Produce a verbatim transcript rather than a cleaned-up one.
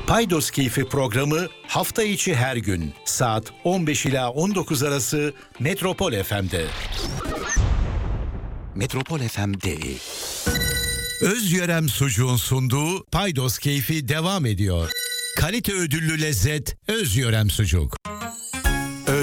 Paydos Keyfi programı hafta içi her gün saat on beş ila on dokuz arası Metropol F M'de. Metropol F M D I. Özyörem Sucuğun sunduğu Paydos Keyfi devam ediyor. Kalite ödüllü lezzet Özyörem Sucuk.